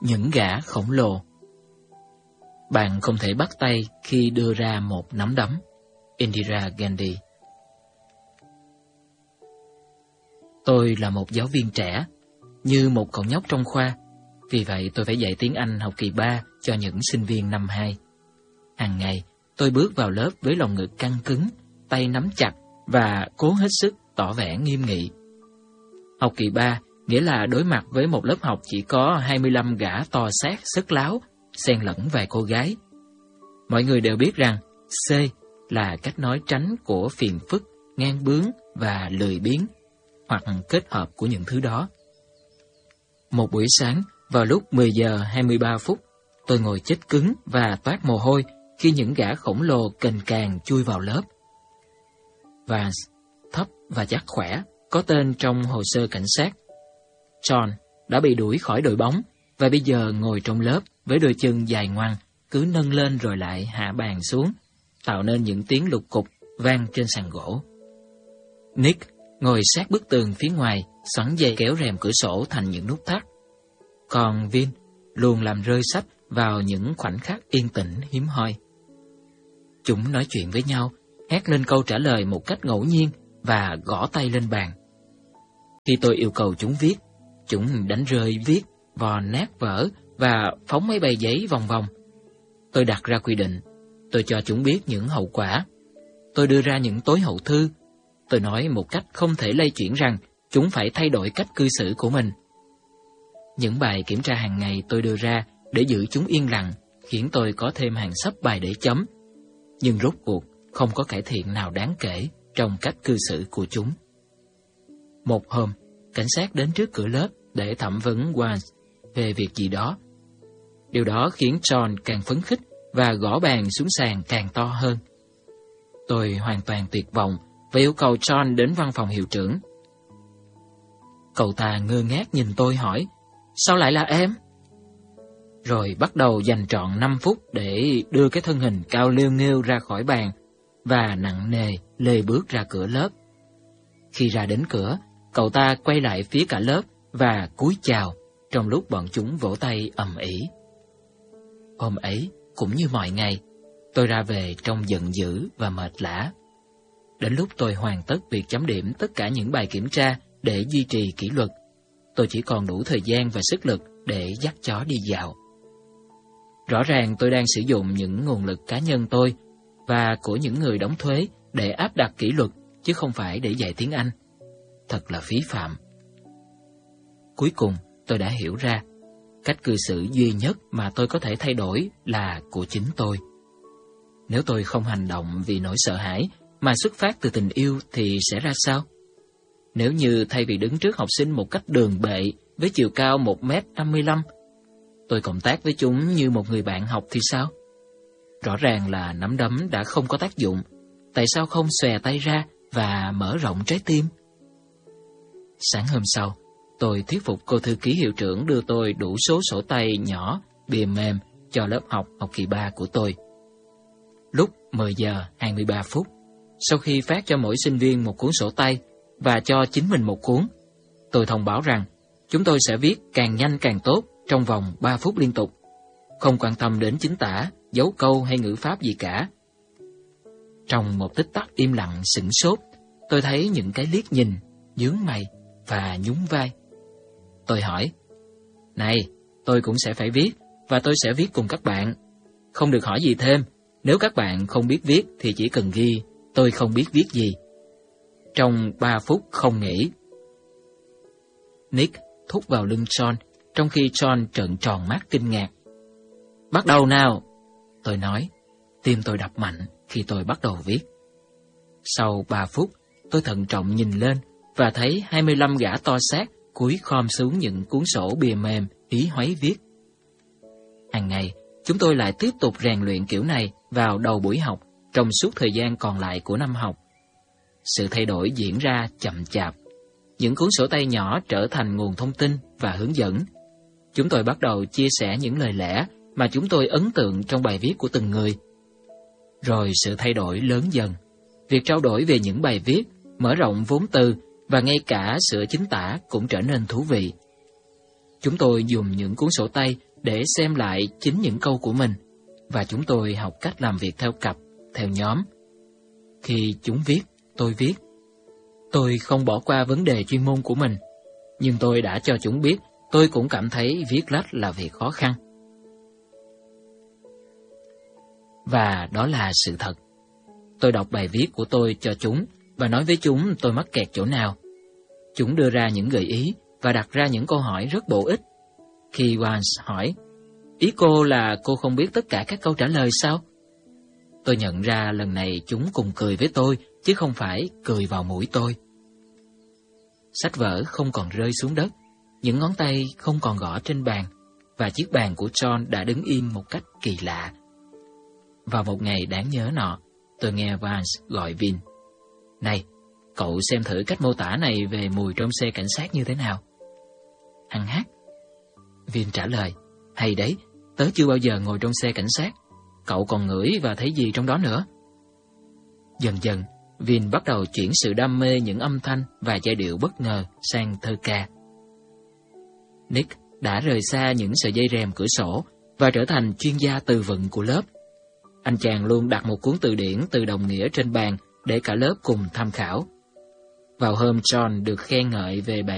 Những gã khổng lồ. Bạn không thể bắt tay khi đưa ra một nắm đấm. Indira Gandhi. Tôi là một giáo viên trẻ, như một cậu nhóc trong khoa. Vì vậy tôi phải dạy tiếng Anh học kỳ 3 cho những sinh viên năm 2. Hàng ngày, tôi bước vào lớp với lồng ngực căng cứng, tay nắm chặt và cố hết sức tỏ vẻ nghiêm nghị. Học kỳ 3 nghĩa là đối mặt với một lớp học chỉ có 25 gã to xác sức láo, xen lẫn vài cô gái. Mọi người đều biết rằng C là cách nói tránh của phiền phức, ngang bướng và lười biếng, hoặc kết hợp của những thứ đó. Một buổi sáng, vào lúc 10 giờ 23 phút, tôi ngồi chết cứng và toát mồ hôi khi những gã khổng lồ cành càng chui vào lớp. Vance, thấp và chắc khỏe, có tên trong hồ sơ cảnh sát. John đã bị đuổi khỏi đội bóng và bây giờ ngồi trong lớp với đôi chân dài ngoằng, cứ nâng lên rồi lại hạ bàn xuống, tạo nên những tiếng lục cục vang trên sàn gỗ. Nick ngồi sát bức tường phía ngoài, xoắn dây kéo rèm cửa sổ thành những nút thắt. Còn Vin luôn làm rơi sách vào những khoảnh khắc yên tĩnh hiếm hoi. Chúng nói chuyện với nhau, hét lên câu trả lời một cách ngẫu nhiên và gõ tay lên bàn. Khi tôi yêu cầu chúng viết, chúng đánh rơi viết, vò nát vở và phóng mấy bầy giấy vòng vòng. Tôi đặt ra quy định, tôi cho chúng biết những hậu quả. Tôi đưa ra những tối hậu thư. Tôi nói một cách không thể lay chuyển rằng chúng phải thay đổi cách cư xử của mình. Những bài kiểm tra hàng ngày tôi đưa ra để giữ chúng yên lặng, khiến tôi có thêm hàng xấp bài để chấm. Nhưng rốt cuộc không có cải thiện nào đáng kể trong cách cư xử của chúng. Một hôm, cảnh sát đến trước cửa lớp để thẩm vấn Vance về việc gì đó. Điều đó khiến John càng phấn khích và gõ bàn xuống sàn càng to hơn. Tôi hoàn toàn tuyệt vọng và yêu cầu John đến văn phòng hiệu trưởng. Cậu ta ngơ ngác nhìn tôi hỏi, sao lại là em? Rồi bắt đầu dành trọn 5 phút để đưa cái thân hình cao lêu nghêu ra khỏi bàn và nặng nề lê bước ra cửa lớp. Khi ra đến cửa, cậu ta quay lại phía cả lớp và cúi chào trong lúc bọn chúng vỗ tay ầm ĩ. Hôm ấy, cũng như mọi ngày, tôi ra về trong giận dữ và mệt lả. Đến lúc tôi hoàn tất việc chấm điểm tất cả những bài kiểm tra để duy trì kỷ luật, tôi chỉ còn đủ thời gian và sức lực để dắt chó đi dạo. Rõ ràng tôi đang sử dụng những nguồn lực cá nhân tôi và của những người đóng thuế để áp đặt kỷ luật, chứ không phải để dạy tiếng Anh. Thật là phí phạm. Cuối cùng, tôi đã hiểu ra, cách cư xử duy nhất mà tôi có thể thay đổi là của chính tôi. Nếu tôi không hành động vì nỗi sợ hãi mà xuất phát từ tình yêu thì sẽ ra sao? Nếu như thay vì đứng trước học sinh một cách đường bệ với chiều cao 1m55, tôi cộng tác với chúng như một người bạn học thì sao? Rõ ràng là nắm đấm đã không có tác dụng, tại sao không xòe tay ra và mở rộng trái tim? Sáng hôm sau, tôi thuyết phục cô thư ký hiệu trưởng đưa tôi đủ số sổ tay nhỏ, bìa mềm cho lớp học kỳ 3 của tôi. Lúc 10 giờ 23 phút, sau khi phát cho mỗi sinh viên một cuốn sổ tay và cho chính mình một cuốn, tôi thông báo rằng chúng tôi sẽ viết càng nhanh càng tốt trong vòng 3 phút liên tục, không quan tâm đến chính tả, dấu câu hay ngữ pháp gì cả. Trong một tích tắc im lặng sửng sốt, tôi thấy những cái liếc nhìn, nhướng mày và nhún vai. Tôi hỏi, này, tôi cũng sẽ phải viết, và tôi sẽ viết cùng các bạn. Không được hỏi gì thêm, nếu các bạn không biết viết thì chỉ cần ghi, tôi không biết viết gì. Trong 3 phút không nghỉ. Nick thúc vào lưng John, trong khi John trợn tròn mắt kinh ngạc. Bắt đầu nào, tôi nói. Tim tôi đập mạnh khi tôi bắt đầu viết. Sau 3 phút, tôi thận trọng nhìn lên và thấy 25 gã to xác cúi khom xuống những cuốn sổ bìa mềm, ý hoáy viết. Hàng ngày, chúng tôi lại tiếp tục rèn luyện kiểu này vào đầu buổi học trong suốt thời gian còn lại của năm học. Sự thay đổi diễn ra chậm chạp. Những cuốn sổ tay nhỏ trở thành nguồn thông tin và hướng dẫn. Chúng tôi bắt đầu chia sẻ những lời lẽ mà chúng tôi ấn tượng trong bài viết của từng người. Rồi sự thay đổi lớn dần. Việc trao đổi về những bài viết, mở rộng vốn từ và ngay cả sửa chính tả cũng trở nên thú vị. Chúng tôi dùng những cuốn sổ tay để xem lại chính những câu của mình, và chúng tôi học cách làm việc theo cặp, theo nhóm. Khi chúng viết, tôi viết. Tôi không bỏ qua vấn đề chuyên môn của mình, nhưng tôi đã cho chúng biết tôi cũng cảm thấy viết lách là việc khó khăn. Và đó là sự thật. Tôi đọc bài viết của tôi cho chúng và nói với chúng tôi mắc kẹt chỗ nào. Chúng đưa ra những gợi ý và đặt ra những câu hỏi rất bổ ích. Khi Vance hỏi, ý cô là cô không biết tất cả các câu trả lời sao? Tôi nhận ra lần này chúng cùng cười với tôi, chứ không phải cười vào mũi tôi. Sách vở không còn rơi xuống đất, những ngón tay không còn gõ trên bàn, và chiếc bàn của John đã đứng im một cách kỳ lạ. Vào một ngày đáng nhớ nọ, tôi nghe Vance gọi Vin. Này, cậu xem thử cách mô tả này về mùi trong xe cảnh sát như thế nào. Hăng hát. Vin trả lời, hay đấy, tớ chưa bao giờ ngồi trong xe cảnh sát. Cậu còn ngửi và thấy gì trong đó nữa? Dần dần, Vin bắt đầu chuyển sự đam mê những âm thanh và giai điệu bất ngờ sang thơ ca. Nick đã rời xa những sợi dây rèm cửa sổ và trở thành chuyên gia từ vựng của lớp. Anh chàng luôn đặt một cuốn từ điển từ đồng nghĩa trên bàn để cả lớp cùng tham khảo. Vào hôm John được khen ngợi về bài